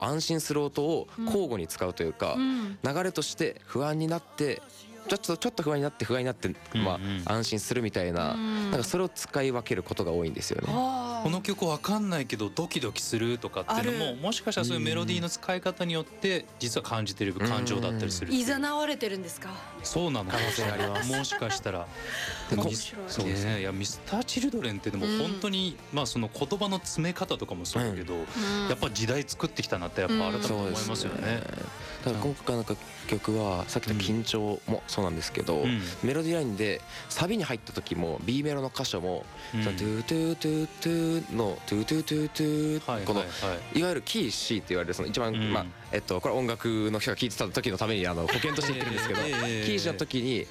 安心する音を交互に使うというか、流れとして不安になってちょっと不安になってまあ安心するみたいな、なんかそれを使い分けることが多いんですよね。 この曲わかんないけどドキドキするとかっていうのももしかしたらそういうメロディーの使い方によって実は感じてる感情だったりする。 いざなわれてるんですか。 そうなのかもしれない。もしかしたら。 面白い。 そうですね。いやミスターチルドレンってでも本当にまあその言葉の詰め方とかもそうだけど、やっぱ時代作ってきたなってやっぱ改めて思いますよね。 だから今回の楽曲はさっきの緊張もそうなんですけど、メロディーラインでサビに入った時も B メロの箇所もトゥートゥートゥートゥーのトゥートゥートゥートゥー、このいわゆるキー C って言われるその一番まあこれ音楽の人が聴いてた時のために保険として言ってるんですけど、キー C の時に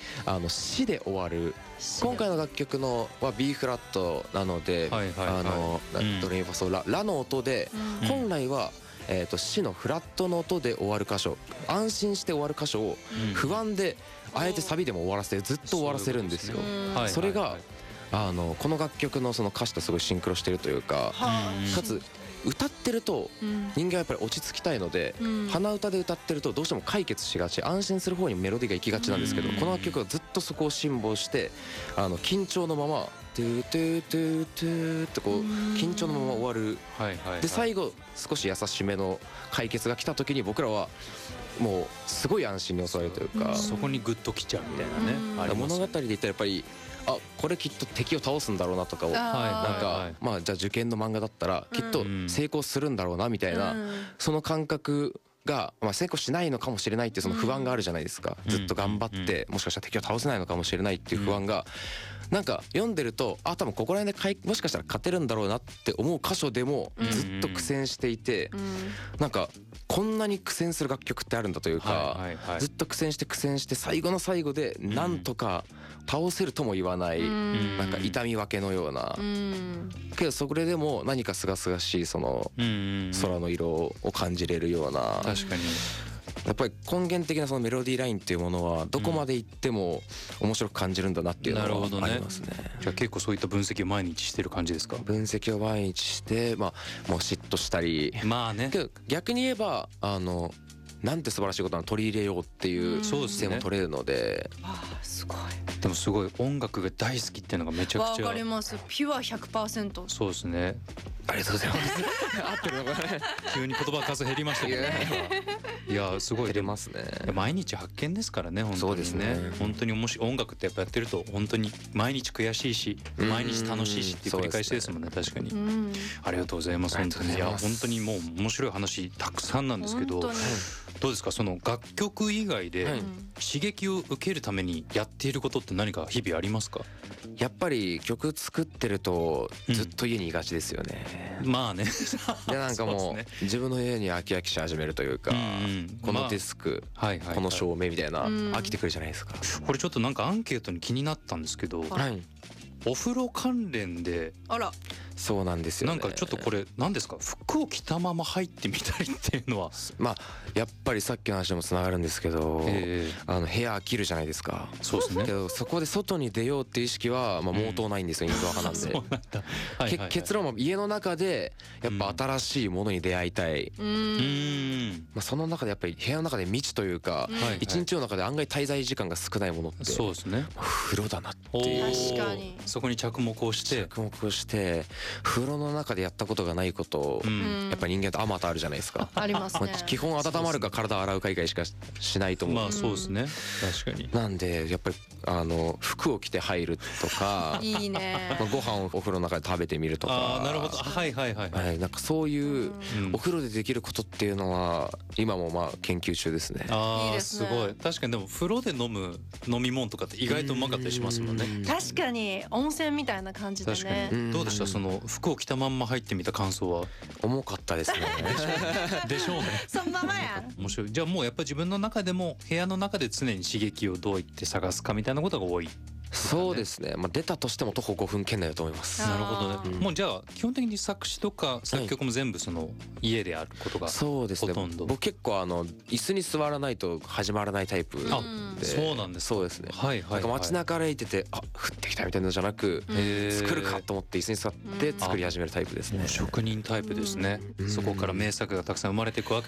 C で終わる。今回の楽曲のは B フラットなのでドレミファソラの音で本来はC のフラットの音で終わる箇所、安心して終わる箇所を不安であえてサビでも終わらせてずっと終わらせるんですよ。それがこの楽曲のその歌詞とすごいシンクロしてるというか、かつ歌ってると人間はやっぱり落ち着きたいので、鼻歌で歌ってるとどうしても解決しがち、安心する方にメロディーが行きがちなんですけど、この楽曲はずっとそこを辛抱して緊張のままトゥートゥートゥートゥーってこう緊張のまま終わる。で最後少し優しめの解決が来た時に僕らはもうすごい安心に襲われるというか、 そこにグッときちゃうみたいなね。 物語で言ったらやっぱりこれきっと敵を倒すんだろうなとかをなんかまあじゃあ受験の漫画だったらきっと成功するんだろうなみたいなその感覚がまあ成功しないのかもしれないっていうその不安があるじゃないですか。ずっと頑張ってもしかしたら敵を倒せないのかもしれないっていう不安がなんか読んでると多分ここら辺でもしかしたら勝てるんだろうなって思う箇所でもずっと苦戦していて、なんかこんなに苦戦する楽曲ってあるんだというか、ずっと苦戦して最後の最後でなんとか倒せるとも言わないなんか痛み分けのような、けどそれでも何か清々しいその空の色を感じれるような。 確かにやっぱり根源的なそのメロディーラインっていうものはどこまでいっても面白く感じるんだなっていうのはありますね。 じゃあ結構そういった分析を毎日してる感じですか？ 分析を毎日してまあもう嫉妬したり、 まあね、 けど逆に言えばなんて素晴らしいことなの取り入れようっていう姿勢も取れるので、 すごい。 でもすごい音楽が大好きっていうのがめちゃくちゃわかります。ピュア 100%。 そうですね。 ありがとうございます。合ってるのかね。 急に言葉数減りましたけどね。いやすごい出ますね。 毎日発見ですからね、本当にね。そうですね。本当に音楽ってやっぱやってると本当に毎日悔しいし毎日楽しいしっていう繰り返しですもんね。確かに。ありがとうございます。本当に。いや本当にもう面白い話たくさんなんですけど、どうですかその楽曲以外で刺激を受けるためにやっていることって何か日々ありますか？ やっぱり曲作ってるとずっと家にいがちですよね。 まあね。 でなんかもう自分の家に飽きし始めるというか、このデスク、この照明みたいな飽きてくるじゃないですか。 これちょっとなんかアンケートに気になったんですけど、お風呂関連でそうなんですよね。 なんかちょっとこれ何ですか、服を着たまま入ってみたりっていうのはまあやっぱりさっきの話にもつながるんですけど、部屋飽きるじゃないですか。 そうですね。 けどそこで外に出ようっていう意識はまあ毛頭ないんですよ、インドア派なんで。結論は家の中でやっぱ新しいものに出会いたい。まあその中でやっぱり部屋の中で未知というか一日の中で案外滞在時間が少ないものってそうですね、 風呂だなっていう。 確かにそこに着目をして風呂の中でやったことがないことをやっぱり人間ってあまたあるじゃないですか。 ありますね。 基本温まるか体洗うか以外しかしないと思う。 まあそうですね、確かに。 なんでやっぱり服を着て入るとかいいね。 ご飯をお風呂の中で食べてみるとか。 あ、なるほど。はいはいはい、 なんかそういうお風呂でできることっていうのは今もまあ研究中ですね。 ああ、すごい。確かに。でも風呂で飲む飲み物とかって意外とうまかったりしますもんね。 確かに温泉みたいな感じでね。 確かに。どうでした、その服を着たまんま入ってみた感想は？ 重かったですね。 でしょうね。 そのままや。 面白い。じゃあもうやっぱり自分の中でも部屋の中で常に刺激をどうやって探すかみたいなことが多い。 そうですね、まあ、出たとしても徒歩5分圏内だと思います。 なるほどね、 うんもうじゃあ基本的に作詞とか作曲も全部その家であることがそうですね、 ほとんど。 僕結構椅子に座らないと始まらないタイプで、 あそうなんですか。 そうですね、 はいはい、はい、 なんか街中歩いてて降ってきたみたいなのじゃなく、作るかと思って椅子に座って作り始めるタイプですね。 もう職人タイプですね、そこから名作がたくさん生まれていくわけ